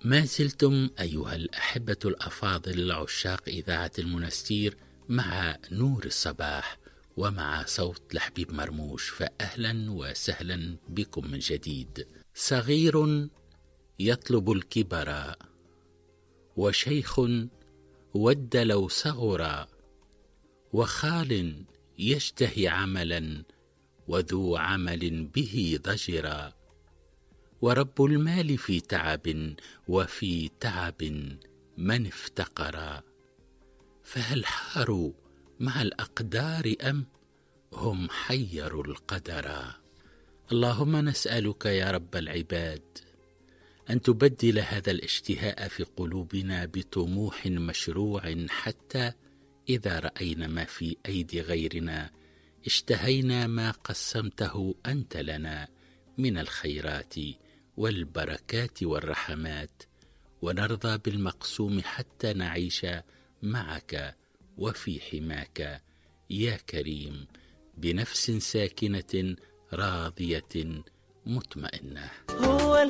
ما زلتم أيها الأحبة الأفاضل عشاق إذاعة المنستير مع نور الصباح ومع صوت لحبيب مرموش، فأهلا وسهلا بكم من جديد. صغير يطلب الكبر، وشيخ ود لو صغر، وخال يشتهي عملا وذو عمل به ضجرا، ورب المال في تعب وفي تعب من افتقرا، فهل حاروا مع الأقدار أم هم حيروا القدر؟ اللهم نسألك يا رب العباد أن تبدل هذا الاشتهاء في قلوبنا بطموح مشروع، حتى إذا رأينا ما في أيدي غيرنا اشتهينا ما قسمته أنت لنا من الخيرات والبركات والرحمات، ونرضى بالمقسوم حتى نعيش معك وفي حماك يا كريم، بنفس ساكنة راضية مطمئنة.